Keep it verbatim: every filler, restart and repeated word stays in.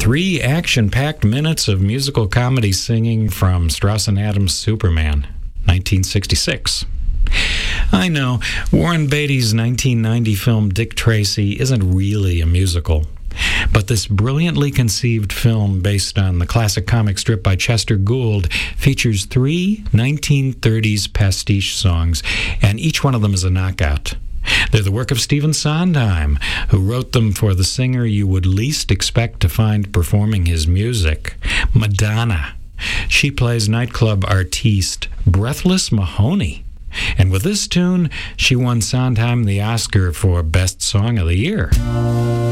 Three action-packed minutes of musical comedy singing from Strauss and Adams' Superman, nineteen sixty-six. I know, Warren Beatty's nineteen ninety film Dick Tracy isn't really a musical, but this brilliantly conceived film based on the classic comic strip by Chester Gould features three nineteen thirties pastiche songs, and each one of them is a knockout. They're the work of Stephen Sondheim, who wrote them for the singer you would least expect to find performing his music, Madonna. She plays nightclub artiste Breathless Mahoney. And with this tune, she won Sondheim the Oscar for Best Song of the Year.